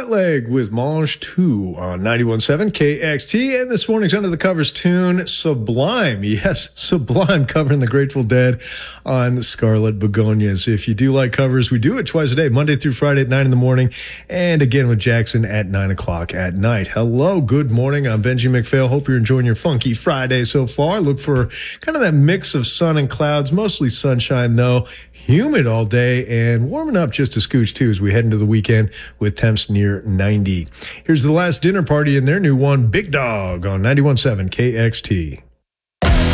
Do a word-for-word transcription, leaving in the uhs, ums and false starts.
Wetleg with Mange two on ninety-one point seven K X T. And this morning's Under the Covers tune, Sublime. Yes, Sublime, covering the Grateful Dead on Scarlet Begonias. If you do like covers, we do it twice a day, Monday through Friday at nine in the morning, and again with Jackson at nine o'clock at night. Hello, good morning. I'm Benji McPhail. Hope you're enjoying your funky Friday so far. Look for kind of that mix of sun and clouds, mostly sunshine though. Humid all day and warming up just a scooch too as we head into the weekend with temps near ninety. Here's The Last Dinner Party and their new one, Big Dog, on ninety-one point seven K X T.